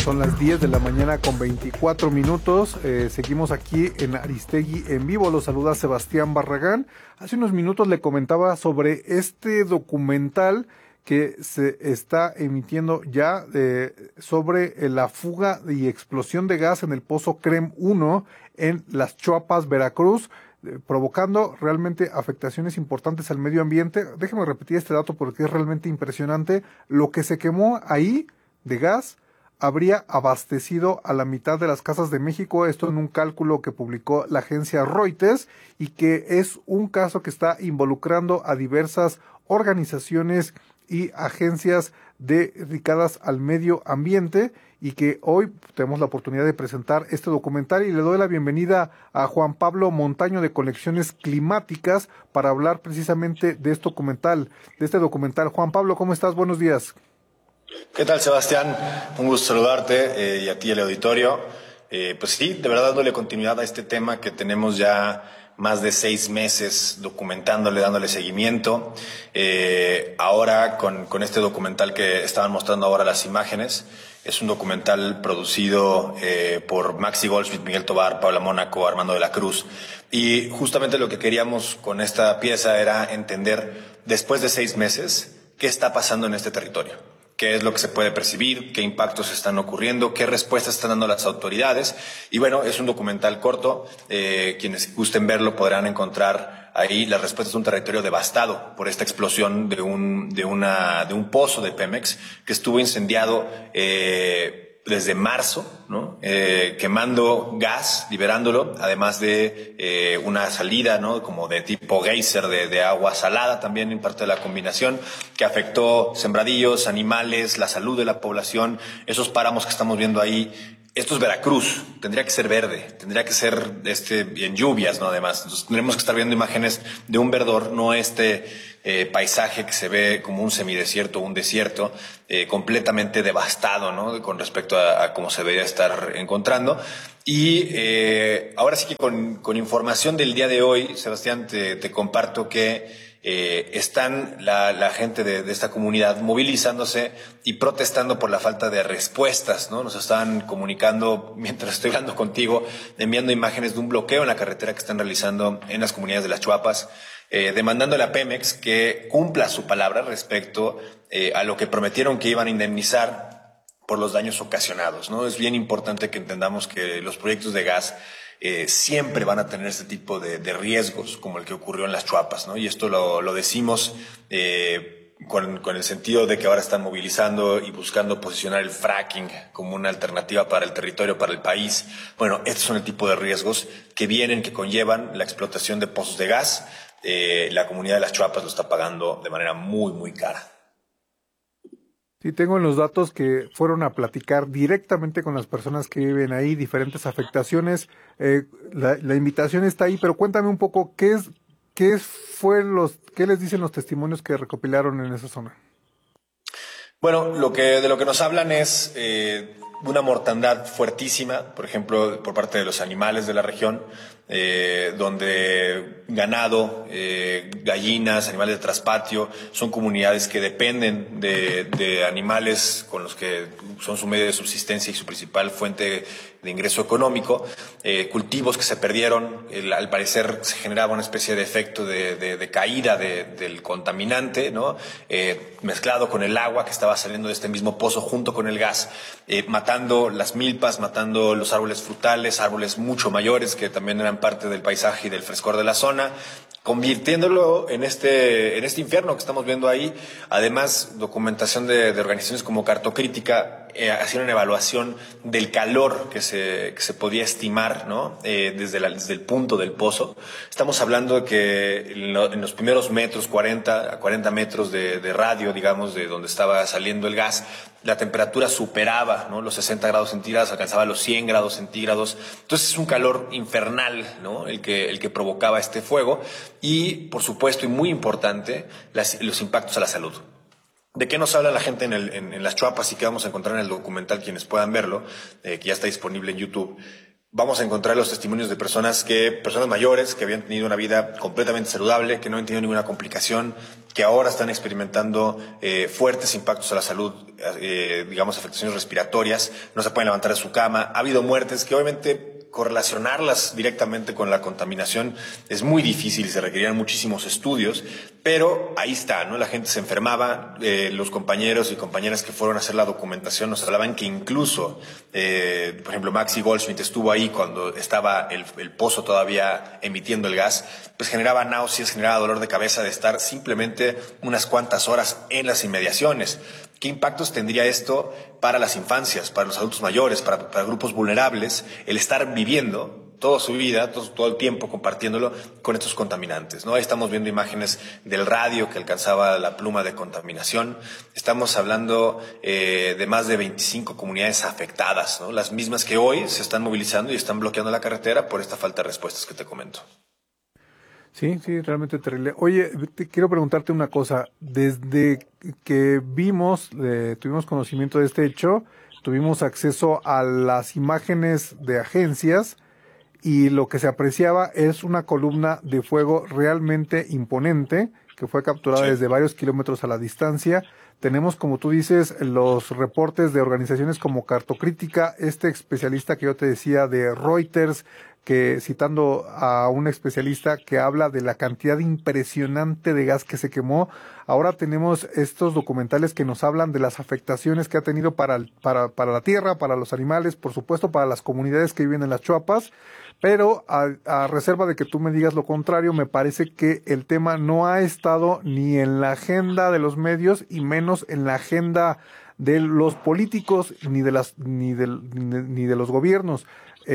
Son las 10 de la mañana con 24 minutos. Seguimos aquí en Aristegui en vivo. Los saluda Sebastián Barragán. Hace unos minutos le comentaba sobre este documental que se está emitiendo ya sobre la fuga y explosión de gas en el pozo CREM 1 en Las Chuapas, Veracruz, provocando realmente afectaciones importantes al medio ambiente. Déjeme repetir este dato porque es realmente impresionante. Lo que se quemó ahí de gas habría abastecido a la mitad de las casas de México, esto en un cálculo que publicó la agencia Reuters, y que es un caso que está involucrando a diversas organizaciones y agencias dedicadas al medio ambiente, y que hoy tenemos la oportunidad de presentar este documental, y le doy la bienvenida a Juan Pablo Montaño de Conexiones Climáticas para hablar precisamente de este documental. Juan Pablo, ¿cómo estás? Buenos días. ¿Qué tal, Sebastián? Un gusto saludarte y a ti, el auditorio. Pues sí, de verdad dándole continuidad a este tema que tenemos ya más de 6 meses documentándole, dándole seguimiento. Ahora con este documental que estaban mostrando ahora las imágenes, es un documental producido por Maxi Goldschmidt, Miguel Tobar, Paula Mónaco, Armando de la Cruz. Y justamente lo que queríamos con esta pieza era entender, después de 6 meses, qué está pasando en este territorio. Qué es lo que se puede percibir, qué impactos están ocurriendo, qué respuestas están dando las autoridades. Y bueno, es un documental corto. Quienes gusten verlo podrán encontrar ahí las respuestas de un territorio devastado por esta explosión de un pozo de Pemex que estuvo incendiado desde marzo, ¿no? Quemando gas, liberándolo, además de una salida, ¿no? Como de tipo geyser de agua salada, también en parte de la combinación, que afectó sembradíos, animales, la salud de la población. Esos páramos que estamos viendo ahí, esto es Veracruz, tendría que ser verde, tendría que ser en lluvias, ¿no? Además, entonces tendremos que estar viendo imágenes de un verdor, no paisaje que se ve como un semidesierto, un desierto, completamente devastado, ¿no? Con respecto a cómo se debería estar encontrando. Y ahora sí que con información del día de hoy, Sebastián, te comparto que están la gente de esta comunidad movilizándose y protestando por la falta de respuestas, ¿no? Nos están comunicando, mientras estoy hablando contigo, enviando imágenes de un bloqueo en la carretera que están realizando en las comunidades de Las Chuapas, demandándole a Pemex que cumpla su palabra respecto a lo que prometieron que iban a indemnizar por los daños ocasionados, ¿no? Es bien importante que entendamos que los proyectos de gas siempre van a tener este tipo de riesgos, como el que ocurrió en Las Chuapas, ¿no? Y esto lo decimos con el sentido de que ahora están movilizando y buscando posicionar el fracking como una alternativa para el territorio, para el país. Bueno, estos son el tipo de riesgos que conllevan la explotación de pozos de gas. La comunidad de Las Chuapas lo está pagando de manera muy, muy cara. Sí, tengo en los datos que fueron a platicar directamente con las personas que viven ahí, diferentes afectaciones. La invitación está ahí, pero cuéntame un poco qué les dicen los testimonios que recopilaron en esa zona. Bueno, de lo que nos hablan es una mortandad fuertísima, por ejemplo, por parte de los animales de la región, donde ganado, gallinas, animales de traspatio, son comunidades que dependen de animales con los que son su medio de subsistencia y su principal fuente de ingreso económico, cultivos que se perdieron, al parecer se generaba una especie de efecto de caída del contaminante, ¿no? Mezclado con el agua que estaba saliendo de este mismo pozo junto con el gas, matando las milpas, matando los árboles frutales, árboles mucho mayores que también eran parte del paisaje y del frescor de la zona, convirtiéndolo en este infierno que estamos viendo ahí. Además, documentación de organizaciones como Cartocrítica hacían una evaluación del calor que se podía estimar, ¿no? Desde el punto del pozo. Estamos hablando de que en los primeros metros, 40 metros de radio, digamos, de donde estaba saliendo el gas, la temperatura superaba, ¿no? Los 60 grados centígrados, alcanzaba los 100 grados centígrados. Entonces es un calor infernal, ¿no? El que provocaba este fuego. Y, por supuesto, y muy importante, los impactos a la salud. ¿De qué nos habla la gente en Las Chuapas y qué vamos a encontrar en el documental, quienes puedan verlo, que ya está disponible en YouTube? vamos a encontrar los testimonios de personas mayores que habían tenido una vida completamente saludable, que no han tenido ninguna complicación, que ahora están experimentando fuertes impactos a la salud, digamos afectaciones respiratorias, no se pueden levantar de su cama. Ha habido muertes que obviamente correlacionarlas directamente con la contaminación es muy difícil y se requerían muchísimos estudios, pero ahí está, ¿no? La gente se enfermaba, los compañeros y compañeras que fueron a hacer la documentación nos hablaban que incluso, por ejemplo, Maxi Goldschmidt estuvo ahí cuando estaba el pozo todavía emitiendo el gas, pues generaba náuseas, generaba dolor de cabeza de estar simplemente unas cuantas horas en las inmediaciones. ¿Qué impactos tendría esto para las infancias, para los adultos mayores, para grupos vulnerables, el estar viviendo toda su vida, todo el tiempo compartiéndolo con estos contaminantes, ¿no? Ahí estamos viendo imágenes del radio que alcanzaba la pluma de contaminación. Estamos hablando de más de 25 comunidades afectadas, ¿no? Las mismas que hoy se están movilizando y están bloqueando la carretera por esta falta de respuestas que te comento. Sí, realmente terrible. Oye, quiero preguntarte una cosa. Desde que tuvimos conocimiento de este hecho, tuvimos acceso a las imágenes de agencias y lo que se apreciaba es una columna de fuego realmente imponente que fue capturada desde varios kilómetros a la distancia. Tenemos, como tú dices, los reportes de organizaciones como Cartocrítica, este especialista que yo te decía de Reuters, que citando a un especialista que habla de la cantidad impresionante de gas que se quemó. Ahora tenemos estos documentales que nos hablan de las afectaciones que ha tenido para la tierra, para los animales, por supuesto para las comunidades que viven en las Chuapas, pero a reserva de que tú me digas lo contrario, me parece que el tema no ha estado ni en la agenda de los medios y menos en la agenda de los políticos ni de los gobiernos.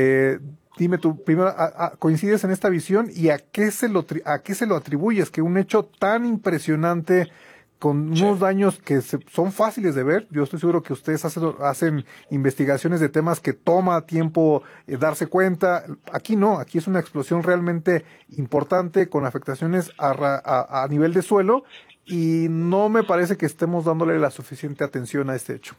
Dime tú, primero, ¿coincides en esta visión y a qué se lo atribuyes? Que un hecho tan impresionante, con unos daños que son fáciles de ver, yo estoy seguro que ustedes hacen investigaciones de temas que toma tiempo darse cuenta. Aquí no, aquí es una explosión realmente importante con afectaciones a nivel de suelo y no me parece que estemos dándole la suficiente atención a este hecho.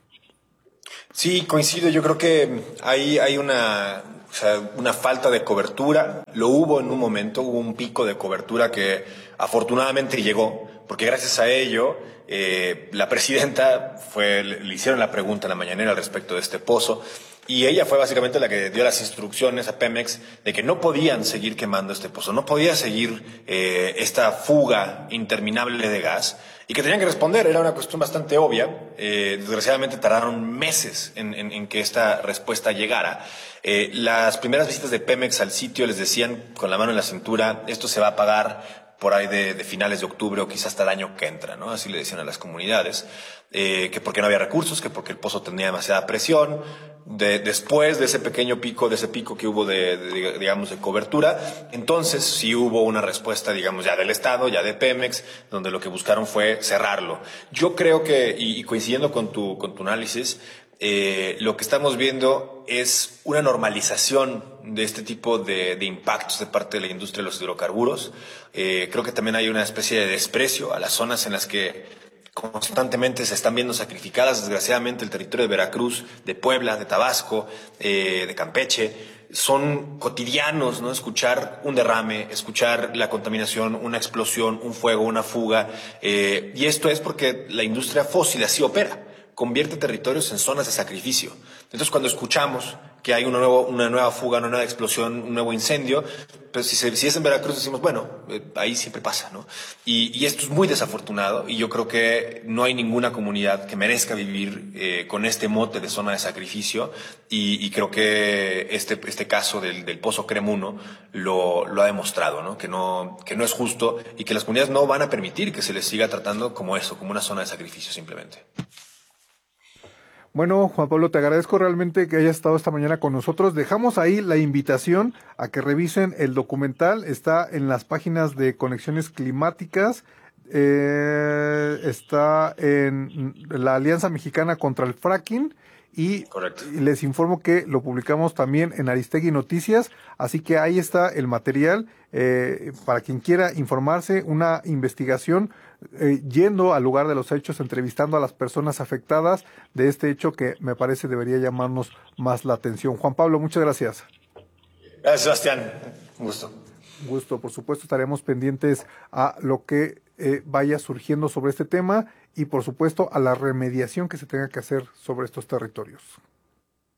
Sí, coincido. Yo creo que hay una falta de cobertura. Lo hubo en un momento, hubo un pico de cobertura que afortunadamente llegó, porque gracias a ello la presidenta le hicieron la pregunta en la mañanera al respecto de este pozo. Y ella fue básicamente la que dio las instrucciones a Pemex de que no podían seguir quemando este pozo, no podía seguir esta fuga interminable de gas y que tenían que responder. Era una cuestión bastante obvia. Desgraciadamente tardaron meses en que esta respuesta llegara. Las primeras visitas de Pemex al sitio les decían con la mano en la cintura, esto se va a pagar por ahí de finales de octubre o quizás hasta el año que entra, ¿no? Así le decían a las comunidades, que porque no había recursos, que porque el pozo tenía demasiada presión. Después de ese pico que hubo digamos, de cobertura, entonces sí hubo una respuesta, digamos, ya del Estado, ya de Pemex, donde lo que buscaron fue cerrarlo. Yo creo que, y coincidiendo con tu análisis, lo que estamos viendo es una normalización de este tipo de impactos de parte de la industria de los hidrocarburos. Creo que también hay una especie de desprecio a las zonas en las que constantemente se están viendo sacrificadas, desgraciadamente, el territorio de Veracruz, de Puebla, de Tabasco, de Campeche. Son cotidianos, ¿no? Escuchar un derrame, escuchar la contaminación, una explosión, un fuego, una fuga. Y esto es porque la industria fósil así opera. Convierte territorios en zonas de sacrificio. Entonces, cuando escuchamos que hay una nueva fuga, una nueva explosión, un nuevo incendio, pues si es en Veracruz decimos, bueno, ahí siempre pasa, ¿no? Y esto es muy desafortunado y yo creo que no hay ninguna comunidad que merezca vivir con este mote de zona de sacrificio y creo que este caso del Pozo Crem 1 lo ha demostrado, ¿no? Que no es justo y que las comunidades no van a permitir que se les siga tratando como eso, como una zona de sacrificio simplemente. Bueno, Juan Pablo, te agradezco realmente que hayas estado esta mañana con nosotros. Dejamos ahí la invitación a que revisen el documental. Está en las páginas de Conexiones Climáticas. Está en la Alianza Mexicana contra el Fracking. Y Correcto. Les informo que lo publicamos también en Aristegui Noticias, así que ahí está el material para quien quiera informarse, una investigación yendo al lugar de los hechos, entrevistando a las personas afectadas de este hecho que me parece debería llamarnos más la atención. Juan Pablo, muchas gracias. Gracias, Sebastián. Un gusto. Un gusto, por supuesto, estaremos pendientes a lo que vaya surgiendo sobre este tema y, por supuesto, a la remediación que se tenga que hacer sobre estos territorios.